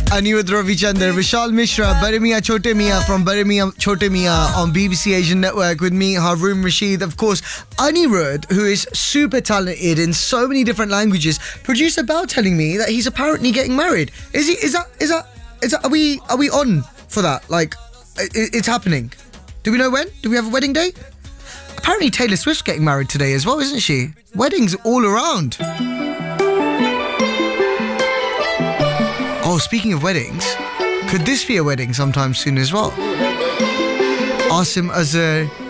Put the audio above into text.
Anirudh Ravichander, Vishal Mishra, Bade Miyan Chote Miyan from Bade Miyan Chote Miyan on BBC Asian Network with me, Haroon Rashid. Of course, Anirudh, who is super talented in so many different languages. Producer Bell telling me that he's apparently getting married. Is he? Is that? Are we on for that? Like, it's happening. Do we know when? Do we have a wedding date? Apparently Taylor Swift's getting married today as well, isn't she? Weddings all around. Oh, speaking of weddings, could this be a wedding sometime soon as well? Asim Azhar